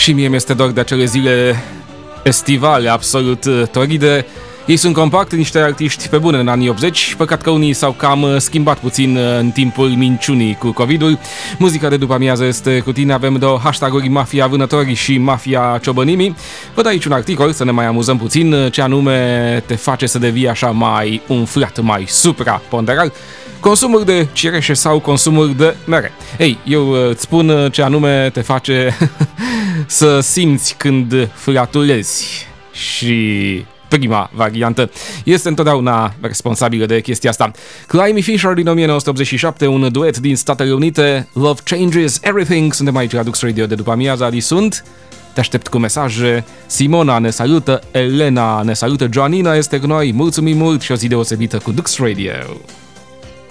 Și mie mi-este dor de acele zile estivale absolut toride. Ei sunt compact, niște artiști pe bune în anii 80, păcat că unii s-au cam schimbat puțin în timpul minciunii cu COVID-ul. Muzica de după amiază este cu tine, avem două hashtag-uri, Mafia Vânători și Mafia Ciobănimii. Văd aici un articol, să ne mai amuzăm puțin, ce anume te face să devii așa mai umflat, mai supraponderal. Consumul de cireșe sau consumul de mere. Ei, eu îți spun ce anume te face să simți când flatulezi. Și prima variantă este întotdeauna responsabilă de chestia asta. Climby Fisher din 1987, un duet din Statele Unite, Love Changes Everything. Suntem aici la Dux Radio de după amiaza, Adi sunt. Te aștept cu mesaje. Simona ne salută, Elena ne salută, Joanina este cu noi. Mulțumim mult și o zi deosebită cu Dux Radio.